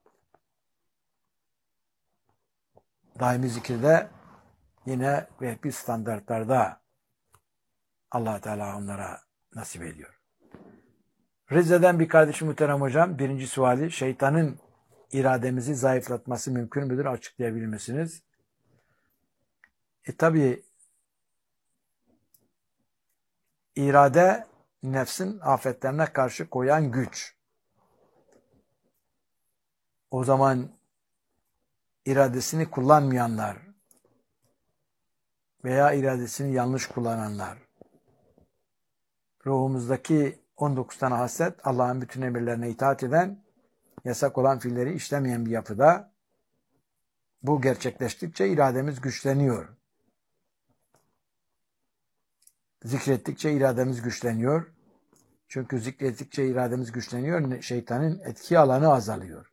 Daimi zikirde yine vehbi standartlarda Allah Teala onlara nasip ediyor. Rize'den bir kardeşim muhterem hocam, birinci suali, şeytanın irademizi zayıflatması mümkün müdür? Açıklayabilir misiniz? E tabi irade nefsin afetlerine karşı koyan güç. O zaman iradesini kullanmayanlar veya iradesini yanlış kullananlar, ruhumuzdaki on dokuz tane haslet, Allah'ın bütün emirlerine itaat eden, yasak olan fiilleri işlemeyen bir yapıda. Bu gerçekleştikçe irademiz güçleniyor. Zikrettikçe irademiz güçleniyor. Çünkü zikrettikçe irademiz güçleniyor, şeytanın etki alanı azalıyor.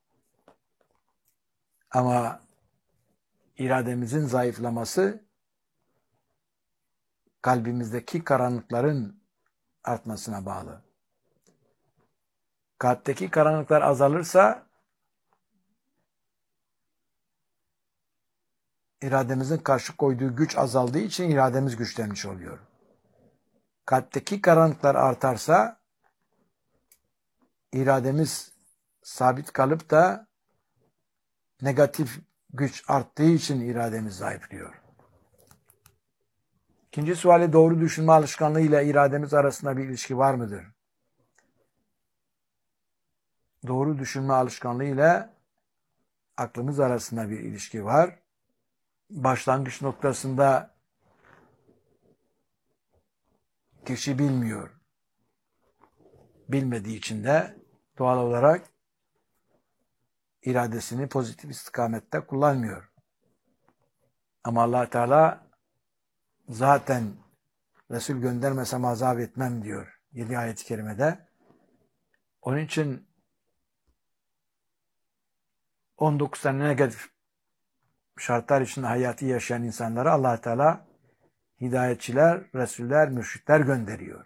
Ama irademizin zayıflaması kalbimizdeki karanlıkların artmasına bağlı. Kalpteki karanlıklar azalırsa irademizin karşı koyduğu güç azaldığı için irademiz güçlenmiş oluyor. Kalpteki karanlıklar artarsa irademiz sabit kalıp da negatif güç arttığı için irademiz zayıflıyor. İkinci suali, doğru düşünme alışkanlığı ile irademiz arasında bir ilişki var mıdır? Doğru düşünme alışkanlığı ile aklımız arasında bir ilişki var. Başlangıç noktasında kişi bilmiyor. Bilmediği için de doğal olarak iradesini pozitif istikamette kullanmıyor. Ama Allah Teala zaten Resul göndermesem azap etmem diyor yedi ayet-i kerimede. Onun için on dokuz tane negatif şartlar içinde hayatı yaşayan insanlara Allah Teala hidayetçiler, Resuller, mürşitler gönderiyor.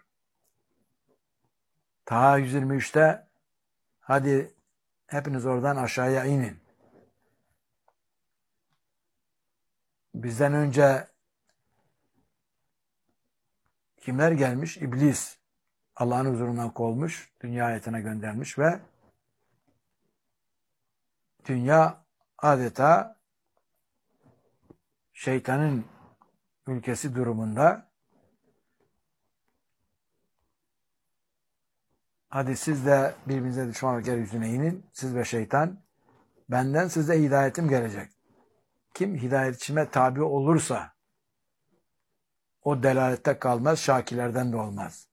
Taha yüz yirmi üçte hadi hepiniz oradan aşağıya inin. Bizden önce kimler gelmiş? İblis Allah'ın huzurundan kovulmuş, dünya hayatına göndermiş ve dünya adeta şeytanın ülkesi durumunda. Hadi siz de birbirinize düşman olarak yeryüzüne inin. Siz ve şeytan. Benden size hidayetim gelecek. Kim hidayetçime tabi olursa o delalette kalmaz, şakilerden de olmaz.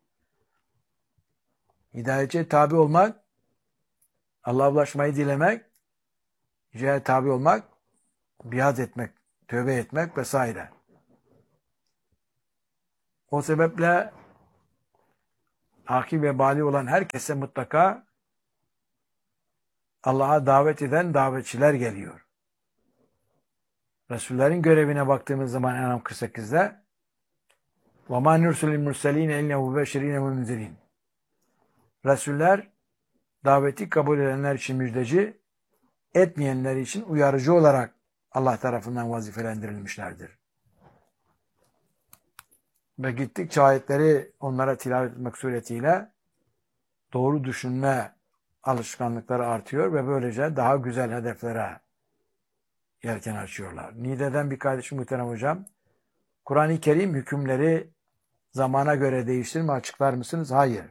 Hidayetçiye tabi olmak, Allah'a ulaşmayı dilemek, hidayete tabi olmak, biat etmek, tövbe etmek vesaire. O sebeple akib ve bali olan herkese mutlaka Allah'a davet eden davetçiler geliyor. Resullerin görevine baktığımız zaman En'am kırk sekizde وَمَا نُرْسُلِ الْمُرْسَلِينَ اِلَّا مُبَشِّرِينَ وَمُنْذِرِينَ Resuller daveti kabul edenler için müjdeci, etmeyenler için uyarıcı olarak Allah tarafından vazifelendirilmişlerdir. Ve gittikçe ayetleri onlara tilavet etmek suretiyle doğru düşünme alışkanlıkları artıyor ve böylece daha güzel hedeflere yelken açıyorlar. Niğde'den bir kardeşim muhterem hocam, Kur'an-ı Kerim hükümleri zamana göre değiştir mi, açıklar mısınız? Hayır.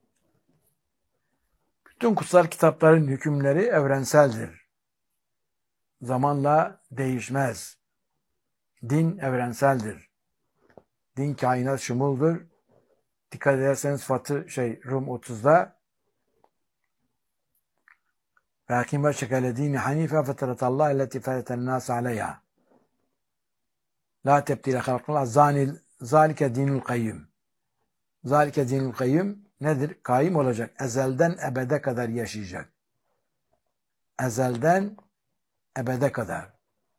Bütün kutsal kitapların hükümleri evrenseldir. Zamanla değişmez. Din evrenseldir. Din kainat şumuldur. Dikkat ederseniz Fatı şey Rum otuzda وَاَكِمْ وَشَكَ لَد۪ينِ حَن۪يفَ فَتَرَةَ اللّٰهِ الَّتِي فَرَتَ النَّاسَ عَلَيْهَا لَا تَبْدِيلَ خَلْقِ اللّٰهِ ذَٰلِكَ دِينُ الْقَيِّمِ Zalike dinul kayyum nedir? Kaim olacak. Ezelden ebede kadar yaşayacak. Ezelden ebede kadar.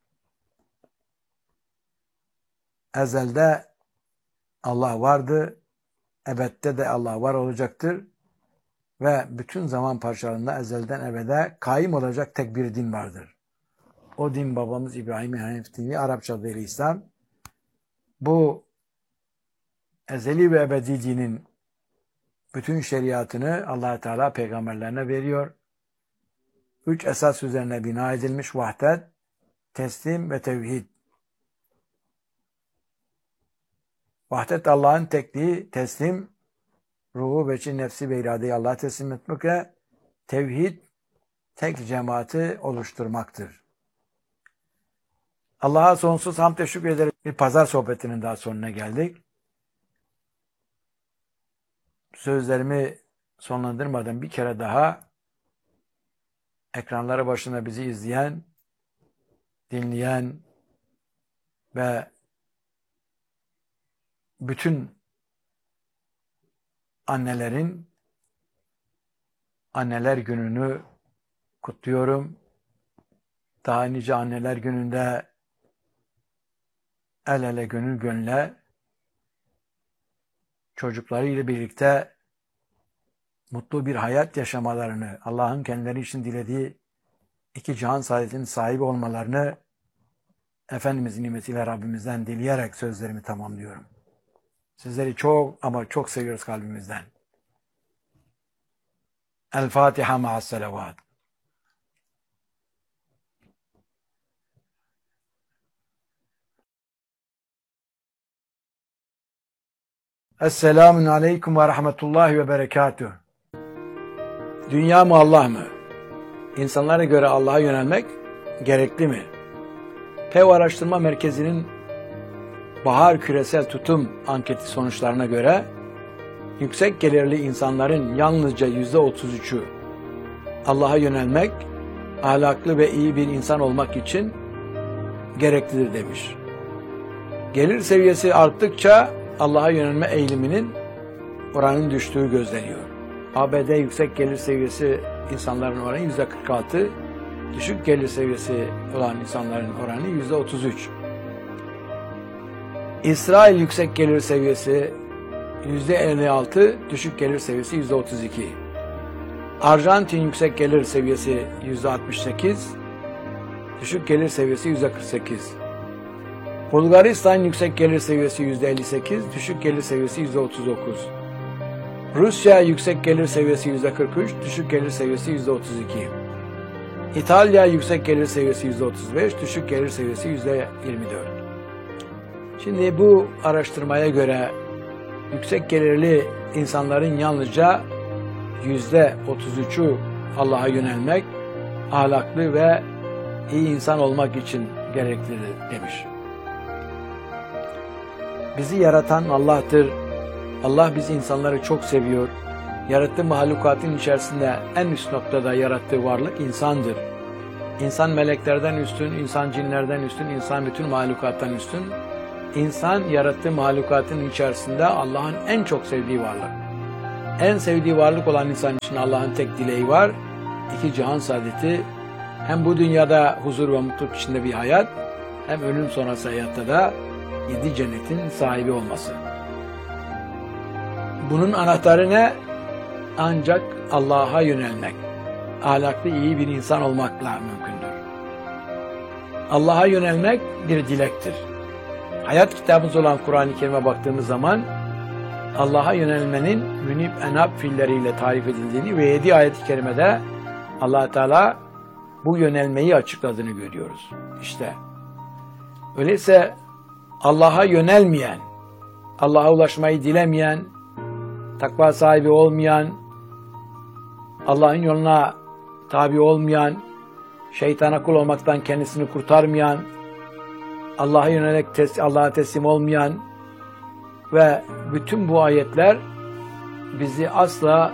Ezelde Allah vardı. Ebedde de Allah var olacaktır. Ve bütün zaman parçalarında ezelden ebede kaim olacak tek bir din vardır. O din babamız İbrahim Hanif dini, Arapça adıyla İslam. Bu ezeli ve ebedi dinin bütün şeriatını Allah Teala peygamberlerine veriyor. Üç esas üzerine bina edilmiş: vahdet, teslim ve tevhid. Vahdet Allah'ın tekliği, teslim ruhu, beçin, nefsi ve iradeyi Allah'a teslim etmek ve tevhid tek cemaati oluşturmaktır. Allah'a sonsuz hamd ve şükrederek bir pazar sohbetinin daha sonuna geldik. Sözlerimi sonlandırmadan bir kere daha ekranları başında bizi izleyen, dinleyen ve bütün annelerin Anneler Günü'nü kutluyorum. Daha nice Anneler Günü'nde el ele gönül gönle çocuklarıyla birlikte mutlu bir hayat yaşamalarını, Allah'ın kendileri için dilediği iki cihan saadetinin sahibi olmalarını Efendimizin nimetiyle Rabbimizden dileyerek sözlerimi tamamlıyorum. Sizleri çok ama çok seviyoruz kalbimizden. El Fatiha ma'as salavat. Esselamun aleyküm ve rahmetullahi ve berekatuhu. Dünya mı Allah mı? İnsanlara göre Allah'a yönelmek gerekli mi? P E V Araştırma Merkezi'nin Bahar Küresel Tutum anketi sonuçlarına göre yüksek gelirli insanların yalnızca yüzde otuz üçü Allah'a yönelmek, ahlaklı ve iyi bir insan olmak için gereklidir demiş. Gelir seviyesi arttıkça Allah'a yönelme eğiliminin oranın düştüğü gözleniyor. A B D yüksek gelir seviyesi insanların oranı yüzde kırk altı, düşük gelir seviyesi olan insanların oranı yüzde otuz üç. İsrail yüksek gelir seviyesi yüzde elli altı, düşük gelir seviyesi yüzde otuz iki. Arjantin yüksek gelir seviyesi yüzde altmış sekiz, düşük gelir seviyesi yüzde kırk sekiz. Bulgaristan yüksek gelir seviyesi yüzde elli sekiz, düşük gelir seviyesi yüzde otuz dokuz. Rusya yüksek gelir seviyesi yüzde kırk üç, düşük gelir seviyesi yüzde otuz iki. İtalya yüksek gelir seviyesi yüzde otuz beş, düşük gelir seviyesi yüzde yirmi dört. Şimdi bu araştırmaya göre yüksek gelirli insanların yalnızca yüzde otuz üçü Allah'a yönelmek, ahlaklı ve iyi insan olmak için gereklidir demiş. Bizi yaratan Allah'tır. Allah bizi insanları çok seviyor. Yarattığı mahlukatın içerisinde en üst noktada yarattığı varlık insandır. İnsan meleklerden üstün, insan cinlerden üstün, insan bütün mahlukattan üstün. İnsan yarattığı mahlukatın içerisinde Allah'ın en çok sevdiği varlık. En sevdiği varlık olan insan için Allah'ın tek dileği var. İki cihan saadeti, hem bu dünyada huzur ve mutluluk içinde bir hayat, hem ölüm sonrası hayatta da yedi cennetin sahibi olması. Bunun anahtarı ne? Ancak Allah'a yönelmek, ahlaklı iyi bir insan olmakla mümkündür. Allah'a yönelmek bir dilektir. Hayat kitabımız olan Kur'an-ı Kerim'e baktığımız zaman Allah'a yönelmenin münib enab fiilleriyle tarif edildiğini ve yedi ayet-i kerimede Allah Teala bu yönelmeyi açıkladığını görüyoruz. İşte öyleyse Allah'a yönelmeyen, Allah'a ulaşmayı dilemeyen, takva sahibi olmayan, Allah'ın yoluna tabi olmayan, şeytana kul olmaktan kendisini kurtarmayan, Allah'a yönelik tes Allah'a teslim olmayan ve bütün bu ayetler bizi asla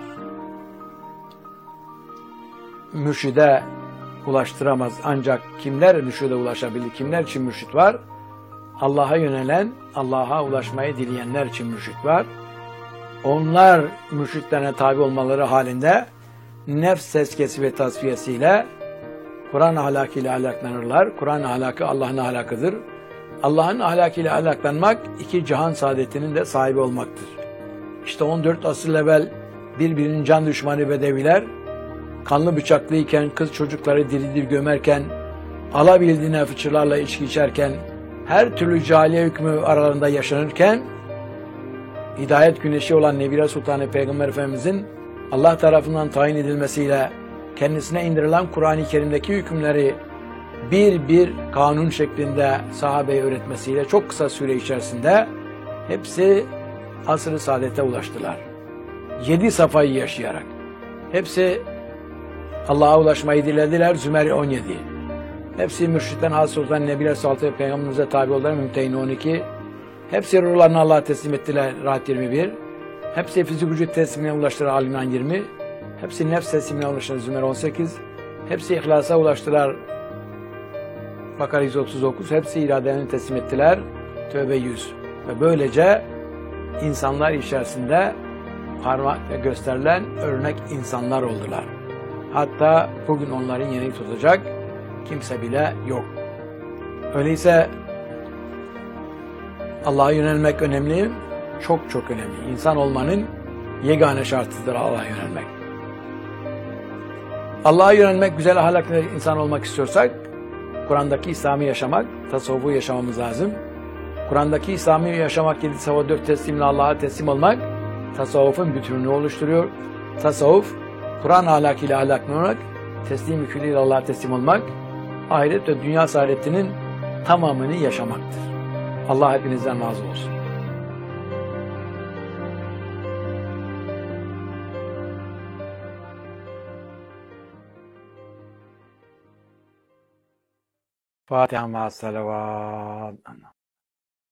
mürşide ulaştıramaz. Ancak kimler mürşide ulaşabilir? Kimler için mürşit var? Allah'a yönelen, Allah'a ulaşmayı dileyenler için mürşit var. Onlar mürşitlerine tabi olmaları halinde nefs tezkiyesi ve tasfiyesiyle Kur'an ahlakıyla ahlaklanırlar. Kur'an ahlakı Allah'ın ahlakıdır. Allah'ın ahlakıyla ahlaklanmak iki cihan saadetinin de sahibi olmaktır. İşte on dört asır evvel birbirinin can düşmanı bedeviler kanlı bıçaklıyken, kız çocukları diri diri gömerken, alabildiğine fıçılarla içki içerken, her türlü cahiliye hükmü aralarında yaşanırken, hidayet güneşi olan Nebire Sultanı Peygamber Efendimizin Allah tarafından tayin edilmesiyle kendisine indirilen Kur'an-ı Kerim'deki hükümleri bir bir kanun şeklinde sahabeye öğretmesiyle çok kısa süre içerisinde hepsi asr-ı saadete ulaştılar. Yedi safayı yaşayarak. Hepsi Allah'a ulaşmayı dilediler. Zümer on yedi. Hepsi mürşitten hasıl olan Nebire Sultanı Peygamberimize tabi oldular. Mümtehine on iki. Hepsi ruhlarını Allah'a teslim ettiler. Rahat yirmi bir. Hepsi fizik vücut teslimine ulaştılar. Al-İmran yirmi. Hepsi nefs teslimine ulaştılar. Zümer on sekiz. Hepsi ihlasa ulaştılar. Bakara yüz otuz dokuz. Hepsi iradelerini teslim ettiler. Tövbe yüz. Ve böylece insanlar içerisinde parmakla gösterilen örnek insanlar oldular. Hatta bugün onların yerini tutacak kimse bile yok. Öyleyse Allah'a yönelmek önemli, çok çok önemli. İnsan olmanın yegane şartıdır Allah'a yönelmek. Allah'a yönelmek, güzel ahlaklı insan olmak istiyorsak, Kur'an'daki İslam'ı yaşamak, tasavvufu yaşamamız lazım. Kur'an'daki İslam'ı yaşamak, yedi sabah dört teslimle Allah'a teslim olmak, tasavvufun bütününü oluşturuyor. Tasavvuf, Kur'an ahlakıyla ahlaklanmak, teslim-i külliyle Allah'a teslim olmak, ahiret ve dünya saadetinin tamamını yaşamaktır. Allah hepinizden razı olsun. Fatiha ma salavat.